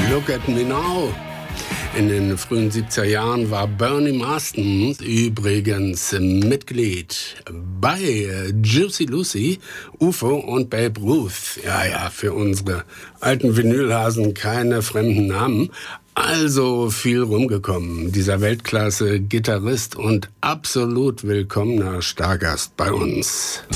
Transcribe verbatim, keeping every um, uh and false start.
Look at me now. In den frühen siebziger Jahren war Bernie Marsden übrigens Mitglied bei Juicy Lucy, U F O und Babe Ruth. Ja, ja, für unsere alten Vinylhasen keine fremden Namen. Also viel rumgekommen. Dieser Weltklasse-Gitarrist und absolut willkommener Stargast bei uns.